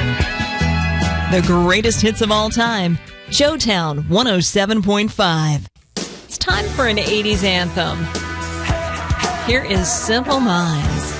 The greatest hits of all time. Showtown 107.5. It's time for an 80s anthem. Here is Simple Minds.